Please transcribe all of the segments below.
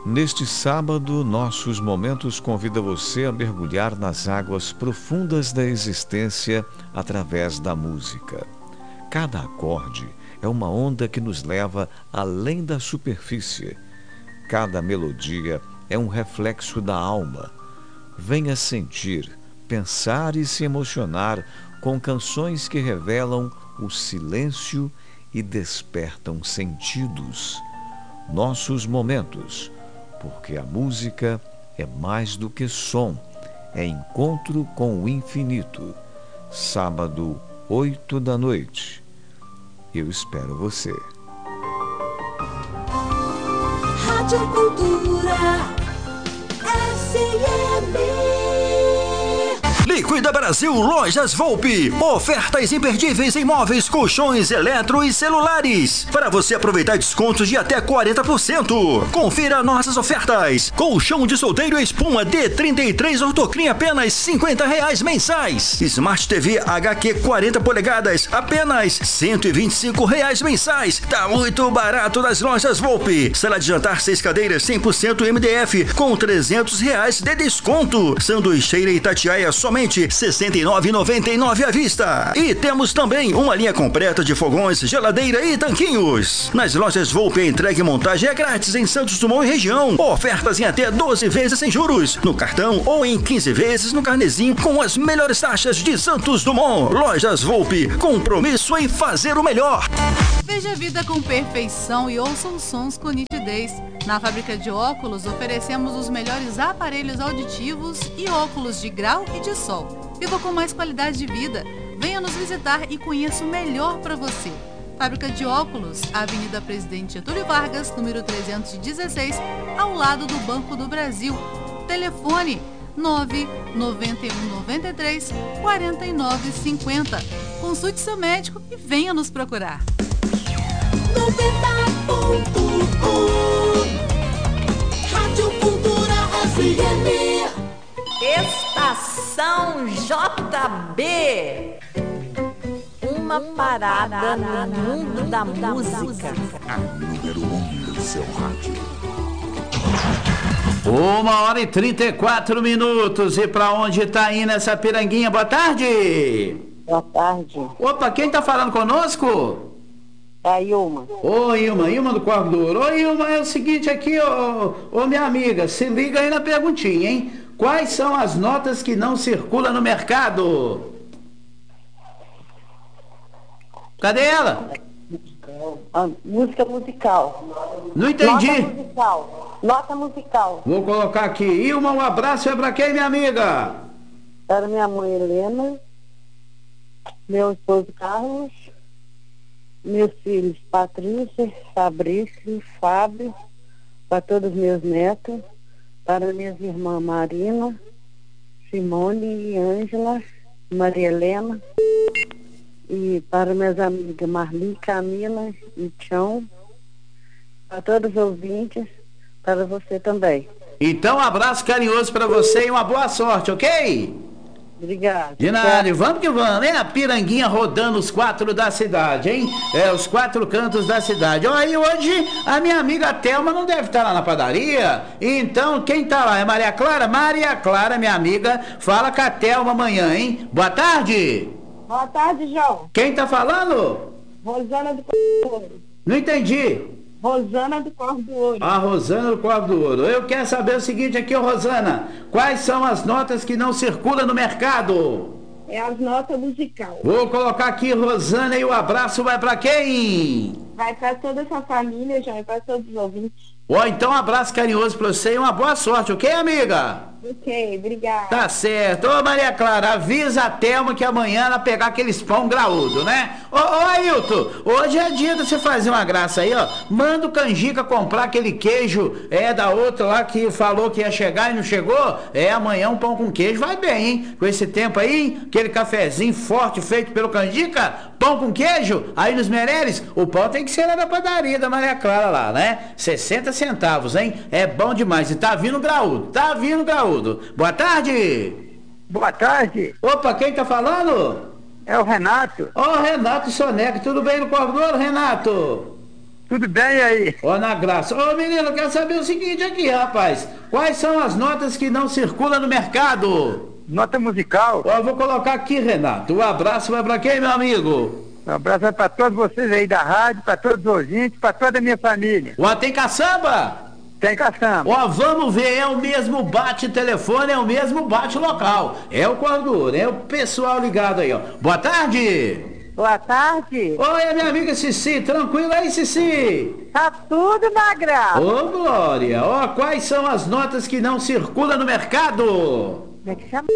Neste sábado, Nossos Momentos convida você a mergulhar nas águas profundas da existência através da música. Cada acorde é uma onda que nos leva além da superfície. Cada melodia é um reflexo da alma. Venha sentir, pensar e se emocionar com canções que revelam o silêncio e despertam sentidos. Nossos Momentos, porque a música é mais do que som, é encontro com o infinito. Sábado, 20h. Eu espero você. Rádio Cultura FM. Liquida Brasil Lojas Volpi. Ofertas imperdíveis em móveis, colchões, eletro e celulares. Para você aproveitar descontos de até 40%. Confira nossas ofertas. Colchão de solteiro espuma D33 Ortocrim apenas R$50 mensais. Smart TV HQ 40 polegadas apenas R$125 mensais. Tá muito barato nas lojas Volpi. Sala de jantar 6 cadeiras 100% MDF com R$300 de desconto. Sanduicheira Itatiaia somente R$ 69,99 à vista. E temos também uma linha completa de fogões, geladeira e tanquinhos. Nas lojas Volpi, a entrega e montagem é grátis em Santos Dumont e região. Ofertas em até 12 vezes sem juros, no cartão ou em 15 vezes no carnezinho com as melhores taxas de Santos Dumont. Lojas Volpi, compromisso em fazer o melhor. Veja a vida com perfeição e ouça os sons com nitidez. Na fábrica de óculos, oferecemos os melhores aparelhos auditivos e óculos de grau e de sol. Viva com mais qualidade de vida. Venha nos visitar e conheça o melhor para você. Fábrica de óculos, Avenida Presidente Getúlio Vargas, número 316, ao lado do Banco do Brasil. Telefone 99193 4950. Consulte seu médico e venha nos procurar. 90.1 Rádio Cultura FM. Estação JB. Uma parada no mundo da música. A número 1 do seu rádio. 1h34. E pra onde tá indo essa piranguinha? Boa tarde. Boa tarde. Opa, quem tá falando conosco? É a Ilma. Ô Ilma do Corvo do Ouro. Ô Ilma, é o seguinte aqui, ô minha amiga, se liga aí na perguntinha, hein? Quais são as notas que não circulam no mercado? Cadê ela? Música musical. Não entendi. Nota musical. Vou colocar aqui. Ilma, um abraço é pra quem, minha amiga? Para minha mãe Helena, meu esposo Carlos, meus filhos Patrícia, Fabrício, Fábio, para todos os meus netos, para minhas irmãs Marina, Simone e Ângela, Maria Helena, e para minhas amigas Marli, Camila e Tião, para todos os ouvintes, para você também. Então, um abraço carinhoso para você e uma boa sorte, ok? Obrigada. De nada, vamos que vamos, né? A piranguinha rodando os 4 da cidade, hein? Os 4 cantos da cidade. Ó, e hoje a minha amiga Thelma não deve estar lá na padaria. Então, quem tá lá? É Maria Clara? Maria Clara, minha amiga, fala com a Thelma amanhã, hein? Boa tarde. Boa tarde, João. Quem tá falando? Rosana do Corvo do Ouro. Não entendi. Rosana do Corvo do Ouro. A Rosana do Corvo do Ouro. Eu quero saber o seguinte aqui, Rosana. Quais são as notas que não circulam no mercado? É as notas musical. Vou colocar aqui, Rosana, e o abraço vai pra quem? Vai para toda essa família, João, e para todos os ouvintes. Ó, então um abraço carinhoso pra você e uma boa sorte, ok, amiga? Ok, obrigada. Tá certo. Ô, Maria Clara, avisa a Thelma que amanhã ela pegar aqueles pão graúdo, né? Ô, Ailton, hoje é dia de você fazer uma graça aí, ó. Manda o Canjica comprar aquele queijo, da outra lá que falou que ia chegar e não chegou. Amanhã um pão com queijo vai bem, hein? Com esse tempo aí, hein? Aquele cafezinho forte feito pelo Canjica, pão com queijo, aí nos Meireles, o pão tem que ser lá da padaria da Maria Clara lá, né? 60 centavos, hein? É bom demais. E tá vindo graúdo, Boa tarde. Boa tarde. Opa, quem tá falando? É o Renato. Ô, Renato Soneca, tudo bem no Corvo do Ouro, Renato? Tudo bem aí? Ô, na graça. Ô, menino, eu quero saber o seguinte aqui, rapaz. Quais são as notas que não circulam no mercado? Nota musical. Ó, eu vou colocar aqui, Renato. O abraço vai pra quem, meu amigo? Um abraço vai pra todos vocês aí da rádio, pra todos os ouvintes, pra toda a minha família. Ó, tem caçamba? Tem caçamba. Ó, vamos ver, é o mesmo bate-telefone, é o mesmo bate-local. É o Cordura, é o pessoal ligado aí, ó. Boa tarde. Boa tarde. Oi, minha amiga Cici, tranquilo aí, Cici? Tá tudo na graça. Ô, Glória, ó, quais são as notas que não circulam no mercado? Como é que chama?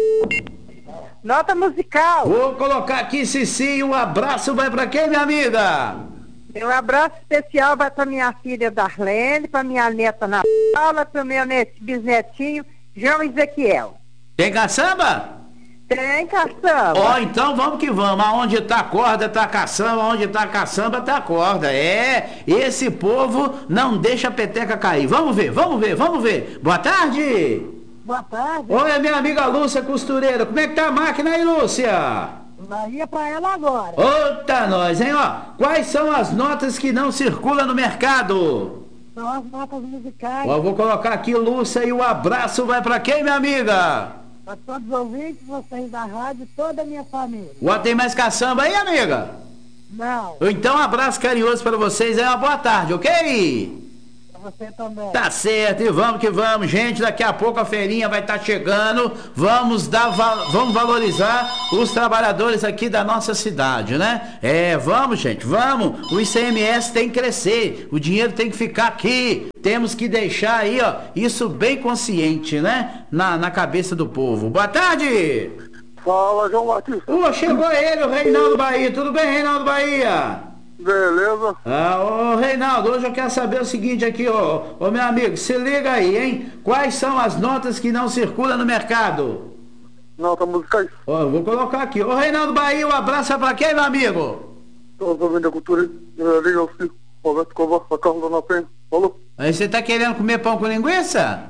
Nota musical. Vou colocar aqui, Cici, um abraço vai pra quem, minha amiga? Um abraço especial vai pra minha filha Darlene, pra minha neta Ana Paula, pro meu bisnetinho João Ezequiel. Tem caçamba? Tem caçamba. Ó, então vamos que vamos. Aonde tá a corda, tá a caçamba. Aonde tá a caçamba, tá a corda. É, esse povo não deixa a peteca cair. Vamos ver, vamos ver, vamos ver. Boa tarde. Boa tarde. Oi, minha amiga Lúcia Costureira. Como é que tá a máquina aí, Lúcia? Maria pra ela agora. Outa nós, hein, ó. Quais são as notas que não circulam no mercado? São as notas musicais. Ó, vou colocar aqui, Lúcia, e o abraço vai pra quem, minha amiga? Para todos os ouvintes, vocês da rádio, toda a minha família. Ó, tem mais caçamba aí, amiga? Não. Então, um abraço carinhoso para vocês aí, uma boa tarde, ok? Para você também. Tá certo, e vamos que vamos, gente. Daqui a pouco a feirinha vai estar chegando. Vamos valorizar os trabalhadores aqui da nossa cidade, né? É, vamos, gente, vamos. O ICMS tem que crescer, o dinheiro tem que ficar aqui. Temos que deixar aí, ó, isso bem consciente, né? Na cabeça do povo. Boa tarde! Fala, João Batista. Chegou ele, o Reinaldo Bahia. Tudo bem, Reinaldo Bahia? Beleza. Ô Reinaldo, hoje eu quero saber o seguinte aqui, ô meu amigo, se liga aí, hein? Quais são as notas que não circulam no mercado? Nota musicais. Ó, eu vou colocar aqui. Ô Reinaldo Bahia, um abraço é pra quem, meu amigo? Todos ouvindo a cultura, liga ao Cico, Roberto Covar, a Carla Dona Penha. Falou? Aí você tá querendo comer pão com linguiça?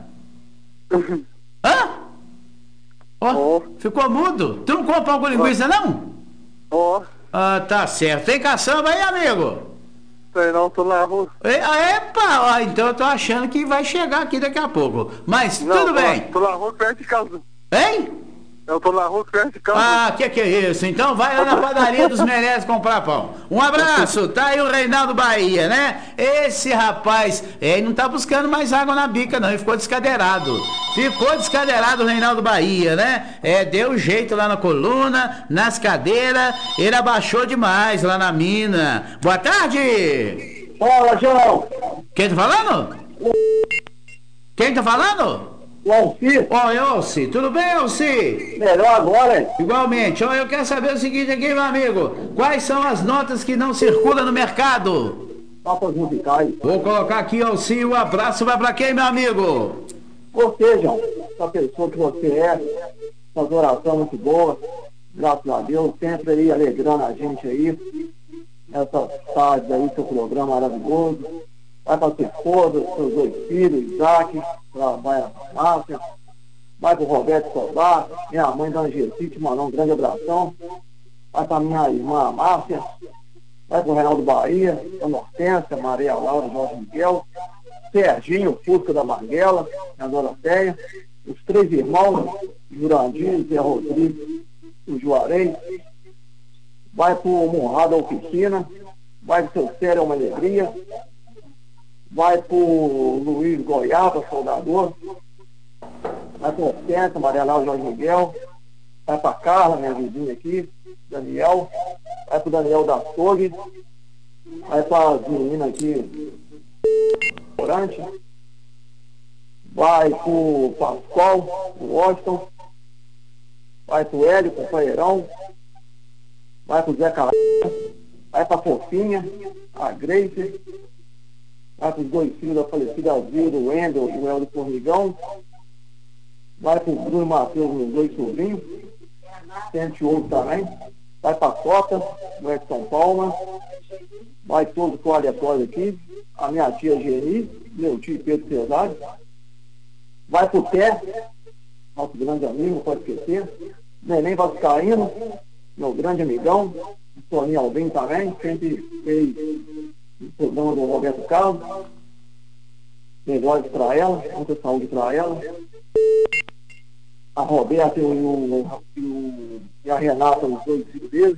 Hã? Ó, ficou mudo? Tu não come pão com linguiça, não? Ó. Ah, tá certo. Tem caçamba aí, amigo? Tem não, tô na rua. Epa, ó, então eu tô achando que vai chegar aqui daqui a pouco. Mas Não, tudo bem. Tô na rua perto de casa. Hein? Eu tô na rua perto de casa. Ah, que é isso? Então vai lá na padaria dos Menezes comprar pão. Um abraço, tá aí o Reinaldo Bahia, né? Esse rapaz, ele não tá buscando mais água na bica, não, ele ficou descadeirado. Ficou descadeirado o Reinaldo Bahia, né? Deu jeito lá na coluna, nas cadeiras, ele abaixou demais lá na mina. Boa tarde! Fala, João! Quem tá falando? Quem tá falando? O Alci. Oi, Alci. Tudo bem, Alci? Melhor agora, hein? Igualmente. Eu quero saber o seguinte aqui, meu amigo. Quais são as notas que não circulam no mercado? Notas musicais. Vou colocar aqui, Alci. O abraço vai pra quem, meu amigo? Você, João, essa pessoa que você é, uma oração muito boa, graças a Deus, sempre aí alegrando a gente aí, nessa tarde aí, seu programa maravilhoso. Vai para sua esposa, seus 2 filhos, Isaac, vai a Márcia, vai para o Roberto Soldar, minha mãe Dona Gessi, te mandar um grande abração, vai para minha irmã Márcia, vai para o Reinaldo Bahia, a Hortência, Maria Laura, Jorge Miguel, Serginho, Fusca da Marguela, a Doroteia, os 3 irmãos, Jurandir, Zé Rodrigues, o Juarez, vai para o Monrado Oficina, vai para o seu Sério, é uma alegria, vai pro Luiz Goiaba, soldador, vai pro Hortência, Maria Laura, Jorge Miguel, vai pra Carla, minha vizinha aqui, Daniel, vai pro Daniel da Açougue, vai pra menina aqui, Orante, vai pro Pascoal, o Washington, vai pro Hélio, companheirão, vai pro Zé Carlos, vai pra Fofinha, a Grace, vai para os 2 filhos da falecida Alzira, o Wendel e o Helder Formigão. Vai para o Bruno Matheus, meus 2 sobrinhos. Sente outro também. Vai para a Cota, o Edson Palma. Vai todos com aleatório aqui. A minha tia Geni, meu tio Pedro Cesário. Vai para o Té, nosso grande amigo, não pode esquecer. Neném Vascaíno, meu grande amigão. Toninho Albim também, sempre fez do programa do Roberto Carlos. Melhores para ela, muita saúde para ela. A Roberta e a Renata, os dois filhos deles.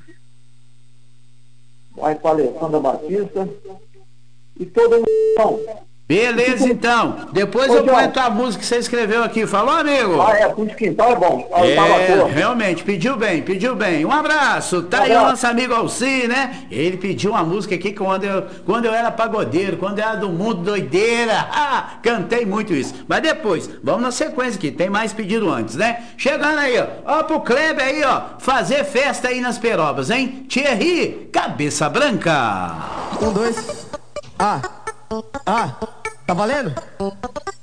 Vai para a Alessandra Batista. E todo mundo. Beleza, então. Depois eu ponho a música que você escreveu aqui. Falou, amigo? Fundo de Quintal é bom. Realmente, pediu bem. Um abraço. Tá aí o nosso amigo Alci, né? Ele pediu uma música aqui quando eu era pagodeiro, quando eu era do mundo doideira. Cantei muito isso. Mas depois, vamos na sequência aqui. Tem mais pedido antes, né? Chegando aí, ó pro Kleber aí, ó. Fazer festa aí nas Perobas, hein? Thierry, Cabeça Branca. 1, 2. Tá valendo?